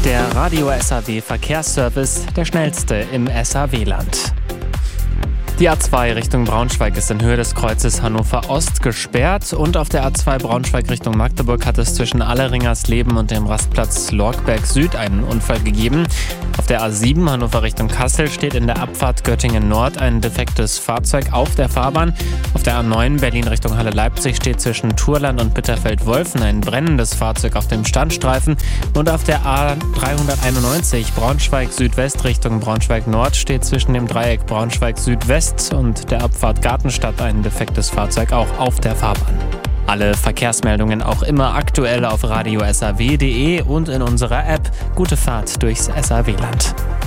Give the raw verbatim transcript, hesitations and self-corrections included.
Der Radio S A W Verkehrsservice, der schnellste im S A W-Land. Die A zwei Richtung Braunschweig ist in Höhe des Kreuzes Hannover Ost gesperrt und auf der A zwei Braunschweig Richtung Magdeburg hat es zwischen Alleringersleben und dem Rastplatz Lorgberg Süd einen Unfall gegeben. Auf der A sieben Hannover Richtung Kassel steht in der Abfahrt Göttingen Nord ein defektes Fahrzeug auf der Fahrbahn. Auf der A neun Berlin Richtung Halle-Leipzig steht zwischen Thurland und Bitterfeld-Wolfen ein brennendes Fahrzeug auf dem Standstreifen. Und auf der A dreihunderteinundneunzig Braunschweig Südwest Richtung Braunschweig Nord steht zwischen dem Dreieck Braunschweig Südwest und der Abfahrt Gartenstadt ein defektes Fahrzeug auch auf der Fahrbahn. Alle Verkehrsmeldungen auch immer aktuell auf radio s a w punkt d e und in unserer App. Gute Fahrt durchs S A W-Land.